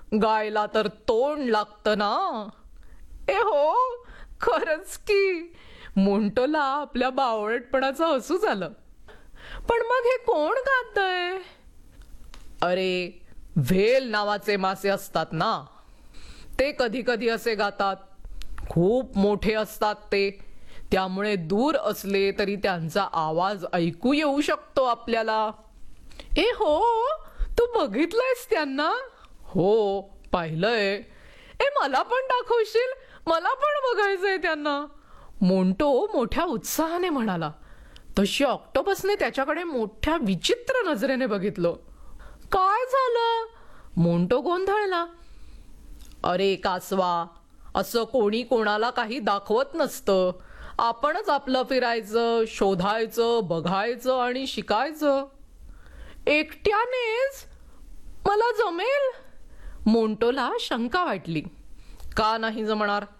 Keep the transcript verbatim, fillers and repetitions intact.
गायला तर तोंड लागतं ना. ए हो, खरंच की. मोंटोला आपल्या बावळटपणाचं हसू झालं. पण मग हे कोण गातंय? अरे, व्हेल नावाचे मासे असतात ना, ते कधी कधी असे गातात. खूप मोठे असतात ते, त्यामुळे दूर असले तरी त्यांचा आवाज ऐकू येऊ शकतो आपल्याला. ए हो, तू बघितलंयस त्यांना? हो, पाहिलंय. ए, मला पण दाखवशील? मला पण बघायचंय त्यांना, मोंटो मोठ्या उत्साहाने म्हणाला. तशी ऑक्टोपसने त्याच्याकडे मोठ्या विचित्र नजरेने बघितलं. काय झालं? मोंटो गोंधळला. अरे कासवा, असं कोणी कोणाला काही दाखवत नसतं. आपणच आपलं फिरायचं, शोधायचं, बघायचं आणि शिकायचं. एकट्यानेच? मला जमेल? मोंटोला शंका वाटली. का नाही जमणार?